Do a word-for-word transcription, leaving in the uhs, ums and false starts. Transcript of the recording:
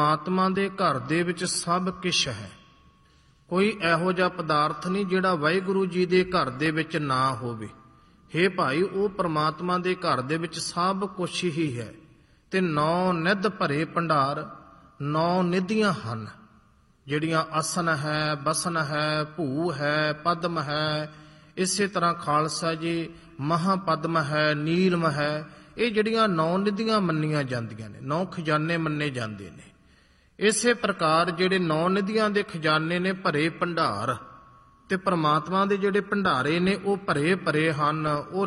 परमात्मा दे घर दे विच सब किश है। कोई एहो जिहा पदार्थ नहीं जिहड़ा वाहिगुरू जी दे घर दे विच ना होवे। हे भाई, वो परमात्मा दे घर दे विच सब कुछ ही है। ते नौ निध भरे भंडार, नौ निधियां हन जिहड़ियां आसन है, बसन है, भू है, पद्म है। इसे तरह खालसा जी महापद्म है, नीलम है। ये जिहड़ियां नौ निधियां मन्नियां जांदियां ने, नौ खजाने मन्ने जांदे ने। इसे प्रकार जिहड़े नौ निधियां दे खजाने ने भरे भंडार, ते परमात्मा दे जिहड़े भंडारे ने वो भरे भरे हन। वो